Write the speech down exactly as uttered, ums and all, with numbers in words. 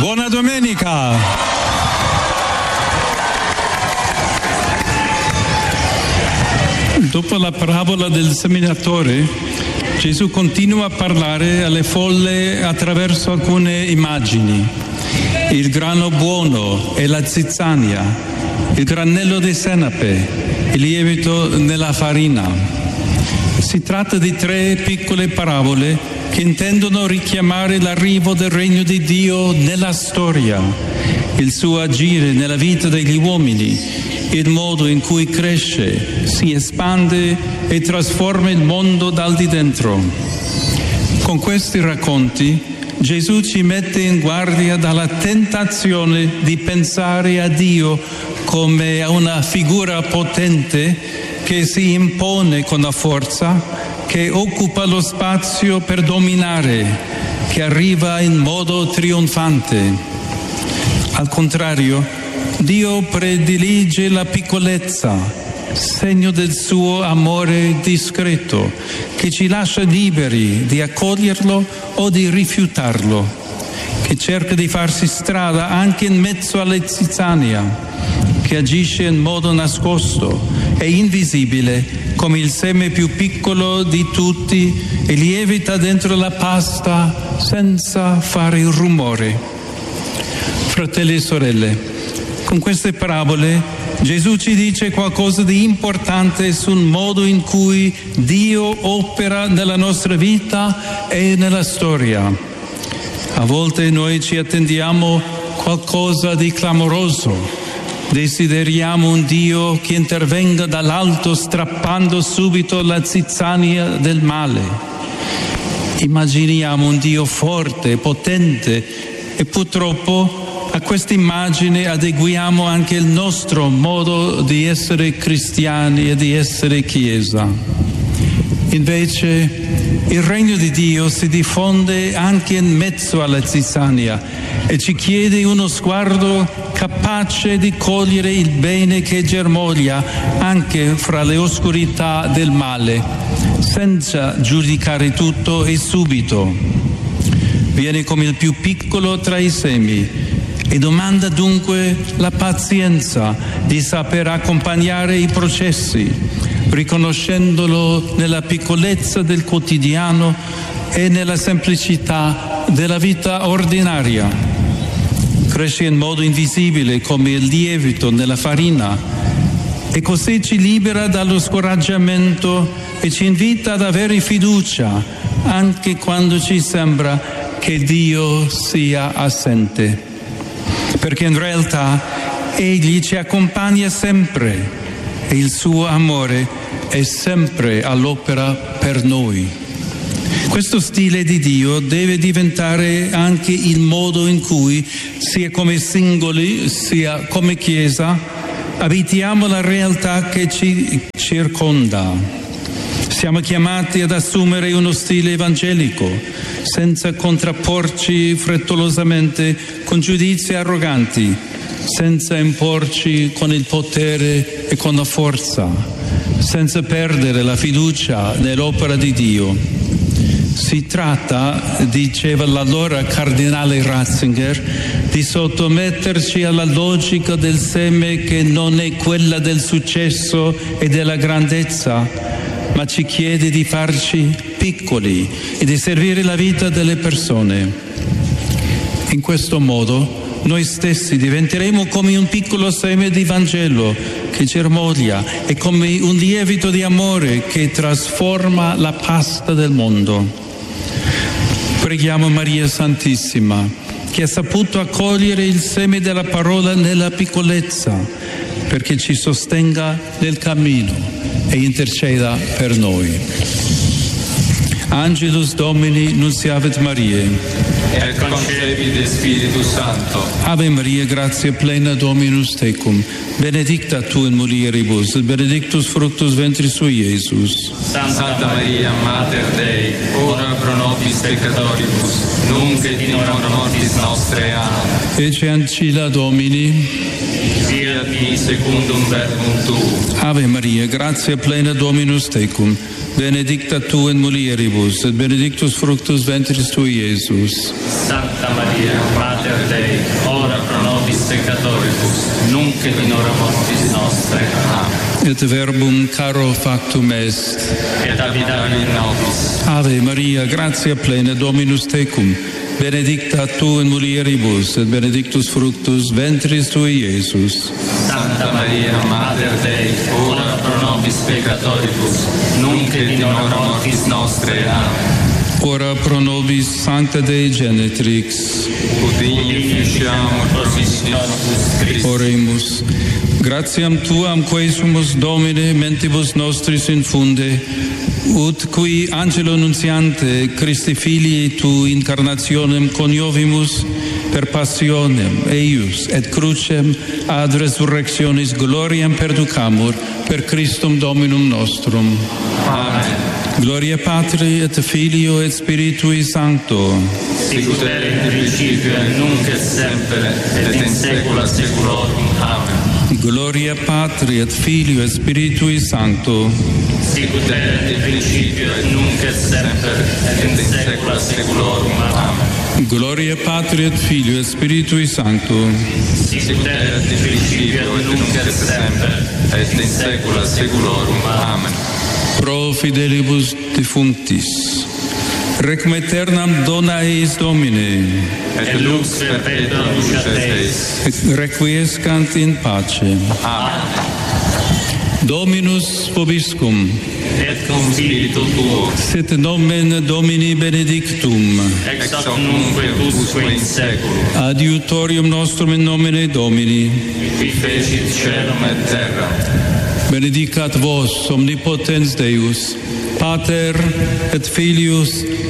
Buona domenica! Dopo la parabola del seminatore, Gesù continua a parlare alle folle attraverso alcune immagini. Il grano buono e la zizzania, il granello di senape, il lievito nella farina. Si tratta di tre piccole parabole che intendono richiamare l'arrivo del regno di Dio nella storia, il suo agire nella vita degli uomini, il modo in cui cresce, si espande e trasforma il mondo dal di dentro. Con questi racconti Gesù ci mette in guardia dalla tentazione di pensare a Dio come a una figura potente che si impone con la forza, che occupa lo spazio per dominare, che arriva in modo trionfante. Al contrario, Dio predilige la piccolezza, segno del suo amore discreto, che ci lascia liberi di accoglierlo o di rifiutarlo, che cerca di farsi strada anche in mezzo alla zizzania, che agisce in modo nascosto e invisibile come il seme più piccolo di tutti e lievita dentro la pasta senza fare rumore. Fratelli e sorelle, con queste parabole Gesù ci dice qualcosa di importante sul modo in cui Dio opera nella nostra vita e nella storia. A volte noi ci attendiamo qualcosa di clamoroso. Desideriamo un Dio che intervenga dall'alto strappando subito la zizzania del male. Immaginiamo un Dio forte, potente e purtroppo a questa immagine adeguiamo anche il nostro modo di essere cristiani e di essere Chiesa. Invece il regno di Dio si diffonde anche in mezzo alla zizzania e ci chiede uno sguardo capace di cogliere il bene che germoglia anche fra le oscurità del male, senza giudicare tutto e subito. Viene come il più piccolo tra i semi e domanda dunque la pazienza di saper accompagnare i processi, riconoscendolo nella piccolezza del quotidiano e nella semplicità della vita ordinaria. Cresce in modo invisibile come il lievito nella farina e così ci libera dallo scoraggiamento e ci invita ad avere fiducia anche quando ci sembra che Dio sia assente, perché in realtà Egli ci accompagna sempre e il suo amore è sempre all'opera per noi. Questo stile di Dio deve diventare anche il modo in cui, sia come singoli, sia come Chiesa, abitiamo la realtà che ci circonda. Siamo chiamati ad assumere uno stile evangelico, senza contrapporci frettolosamente con giudizi arroganti, senza imporci con il potere e con la forza, senza perdere la fiducia nell'opera di Dio. Si tratta, diceva l'allora cardinale Ratzinger, di sottometterci alla logica del seme che non è quella del successo e della grandezza, ma ci chiede di farci piccoli e di servire la vita delle persone. In questo modo noi stessi diventeremo come un piccolo seme di Vangelo che germoglia e come un lievito di amore che trasforma la pasta del mondo. Preghiamo Maria Santissima, che ha saputo accogliere il seme della parola nella piccolezza, perché ci sostenga nel cammino e interceda per noi. Angelus Domini nunciavit Mariae. Et concepit de Spiritus Sancto. Ave Maria, gratia plena Dominus tecum, benedicta tu in mulieribus, et benedictus fructus ventris sui, Iesus. Santa Maria, Mater Dei, ora pro nobis peccatoribus, nunc et in hora mortis nostre. Amen. Ecce ancilla Domini. Fiat mi secundum verbum tuum. Ave Maria, gratia plena Dominus tecum, benedicta tu in mulieribus, et benedictus fructus ventris tui, Iesus. Santa Maria, Mater Dei, ora pro nobis peccatoribus, nunc et in hora mortis nostre. Amen. Et verbum caro factum est. Et habitavit nobis. Ave Maria, gratia plena, Dominus tecum, benedicta tu in mulieribus, et benedictus fructus ventris tui, Iesus. Santa Maria, Mater Dei, ora pro nobis peccatoribus, nunc et in hora mortis nostre. Amen. Ora pro nobis Sancta Dei Genetrix, ut digni ficiamur promissionibus Christi. Oremus. Gratiam Tuam quae sumus Domine mentibus nostris infunde, ut qui angelo nuntiante Christi Filii tu incarnationem coniovimus per passionem eius et crucem ad resurrectionis gloriam perducamur per Christum Dominum nostrum. Amen. Gloria Patri et Filio et Spiritui Sancto. Sicut erat in principio et nunc et semper et in saecula saeculorum. Amen. Gloria Patri et Filio et Spiritui Sancto. Sicut erat in principio et nunc et semper et in saecula saeculorum. Amen. Gloria Patri et Filio et Spiritui Sancto. Sicut erat in principio et nunc et semper et in saecula saeculorum. Amen. Pro fidelibus defunctis, requiem aeternam dona eis Domine, et lux perpetua luceat eis. et requiescant in pace. Amen. Dominus vobiscum, Et cum spiritu tuo, sit nomen Domini benedictum, ex hoc nunc et usque in saeculum, adiutorium nostrum in nomine Domini, qui fecit caelum et terram. benedicat vos omnipotens Deus, Pater et Filius